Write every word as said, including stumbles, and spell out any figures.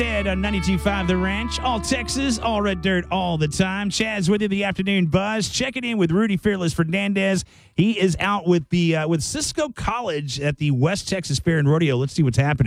Ed on ninety-two point five The Ranch, all Texas, all red dirt, all the time. Chaz with you, the afternoon buzz. Checking in with Rudy Fearless Fernandez. He is out with the uh, with Cisco College at the West Texas Fair and Rodeo. Let's see what's happening.